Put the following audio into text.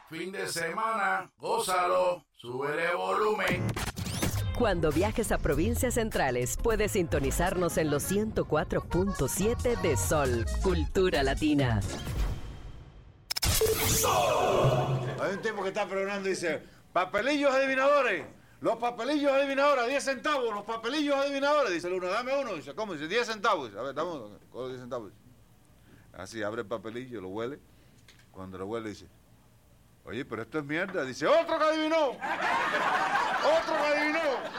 fin de semana, gózalo, súbele volumen. Cuando viajes a provincias centrales, puedes sintonizarnos en los 104.7 de Sol, Cultura Latina. Hay un tipo que está pregonando y dice, papelillos adivinadores, los papelillos adivinadores, 10 centavos, los papelillos adivinadores. Dice el uno, dame uno. Dice, ¿cómo? Dice, 10 centavos. Dice, a ver, dame uno, coge 10 centavos. Así, abre el papelillo, lo huele. Cuando lo huele dice, oye, pero esto es mierda. Dice, otro que adivinó. Otro que adivinó.